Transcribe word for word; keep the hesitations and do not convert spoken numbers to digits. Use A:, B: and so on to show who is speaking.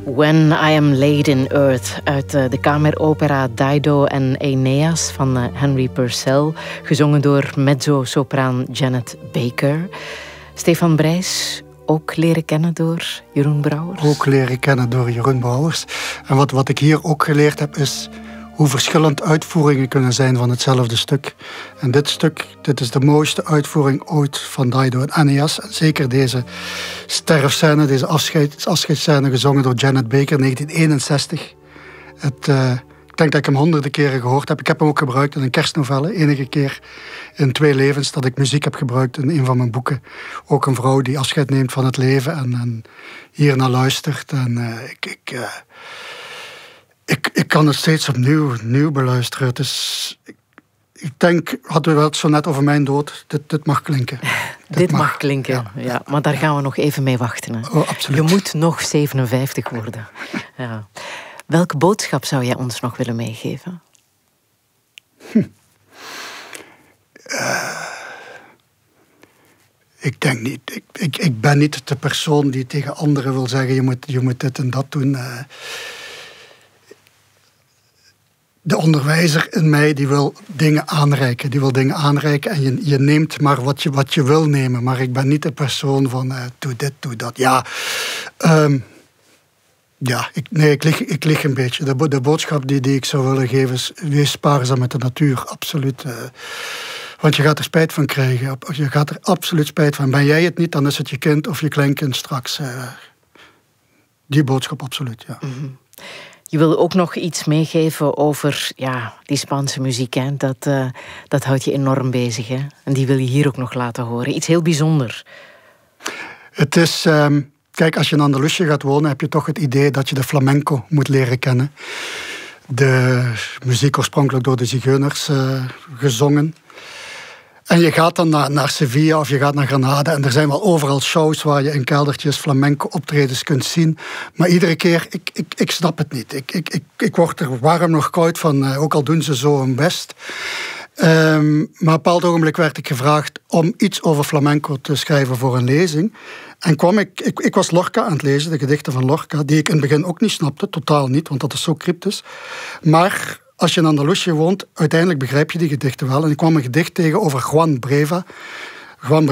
A: When I Am Laid in Earth uit de kameropera Dido en Aeneas van Henry Purcell, gezongen door mezzo-sopraan Janet Baker. Stefan Brijs, ook leren kennen door Jeroen Brouwers?
B: Ook leren kennen door Jeroen Brouwers. En wat, wat ik hier ook geleerd heb is hoe verschillend uitvoeringen kunnen zijn van hetzelfde stuk. En dit stuk, dit is de mooiste uitvoering ooit van Dido en Aeneas. En zeker deze sterfscène, deze afscheid, afscheidsscène gezongen door Janet Baker, negentien eenenzestig. Het, uh, ik denk dat ik hem honderden keren gehoord heb. Ik heb hem ook gebruikt in een kerstnovelle. Enige keer in Twee Levens dat ik muziek heb gebruikt in een van mijn boeken. Ook een vrouw die afscheid neemt van het leven en, en hier naar luistert. En uh, ik... ik uh, Ik, ik kan het steeds opnieuw, opnieuw beluisteren. Het is, ik, ik denk, hadden we het zo net over mijn dood, dit, dit mag klinken.
A: Dit, dit mag, mag klinken, ja, ja. Maar daar gaan we nog even mee wachten. Hè.
B: Oh, absoluut.
A: Je moet nog zevenenvijftig worden. Ja. Welke boodschap zou jij ons nog willen meegeven?
B: Hm. Uh, ik denk niet. Ik, ik, ik ben niet de persoon die tegen anderen wil zeggen, je moet, je moet dit en dat doen. Uh, De onderwijzer in mij die wil dingen aanreiken. Die wil dingen aanreiken en je, je neemt maar wat je, wat je wil nemen. Maar ik ben niet de persoon van uh, doe dit, doe dat. Ja, um, ja ik, nee, ik lig, ik lig een beetje. De, de boodschap die, die ik zou willen geven is, wees spaarzaam met de natuur. Absoluut. Uh, want je gaat er spijt van krijgen. Je gaat er absoluut spijt van. Ben jij het niet, dan is het je kind of je kleinkind straks. Uh, die boodschap absoluut, ja.
A: Mm-hmm. Je wilde ook nog iets meegeven over ja, die Spaanse muziek. Hè? Dat, uh, dat houdt je enorm bezig. Hè? En die wil je hier ook nog laten horen. Iets heel bijzonders.
B: Het is... Um, kijk, als je in Andalusië gaat wonen, heb je toch het idee dat je de flamenco moet leren kennen. De muziek oorspronkelijk door de zigeuners uh, gezongen. En je gaat dan naar, naar Sevilla of je gaat naar Granada en er zijn wel overal shows waar je in keldertjes flamenco optredens kunt zien. Maar iedere keer, ik, ik, ik snap het niet. Ik, ik, ik, ik word er warm nog koud van, uh, ook al doen ze zo hun best. Um, maar op een bepaald ogenblik werd ik gevraagd om iets over flamenco te schrijven voor een lezing. En kwam ik, ik, ik was Lorca aan het lezen, de gedichten van Lorca, die ik in het begin ook niet snapte, totaal niet, want dat is zo cryptisch. Maar als je in Andalusië woont, uiteindelijk begrijp je die gedichten wel. En ik kwam een gedicht tegen over Juan Breva. Juan